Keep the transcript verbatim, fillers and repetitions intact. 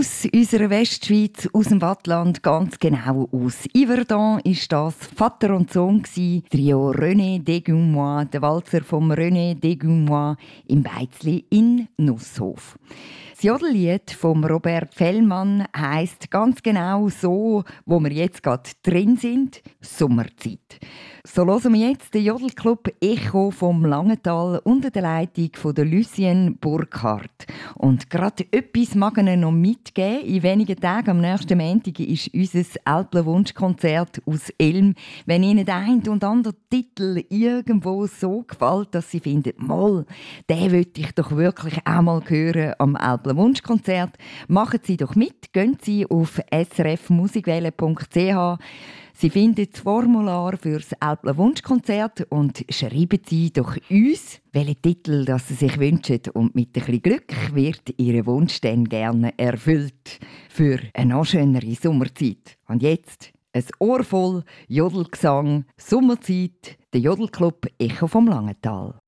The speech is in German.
Aus unserer Westschweiz, aus dem Wattland, ganz genau aus Yverdon ist das Vater und Sohn gsi, Trio René Degumois, der Walzer vom René Degumois im Beizli in Nusshof. Das Jodellied von Robert Fellmann heisst ganz genau so, wo wir jetzt gerade drin sind, Sommerzeit. So hören wir jetzt den Jodelclub Echo vom Langenthal unter der Leitung von der Lucien Burkhardt. Und gerade etwas mag ich Ihnen noch mitgeben. In wenigen Tagen, am nächsten Montag, ist unser Alpler-Wunschkonzert aus Elm. Wenn Ihnen der eine und andere Titel irgendwo so gefällt, dass Sie finden, «Moll, den möchte ich doch wirklich auch mal hören am Alpler-Wunschkonzert», machen Sie doch mit. Gehen Sie auf s r f musikwelle punkt c h. Sie finden das Formular für das Alpler Wunschkonzert und schreiben Sie doch uns, welchen Titel das Sie sich wünschen. Und mit ein bisschen Glück wird Ihr Wunsch dann gerne erfüllt für eine noch schönere Sommerzeit. Und jetzt ein Ohr voll Jodelgesang, Sommerzeit, der Jodelclub Echo vom Langenthal.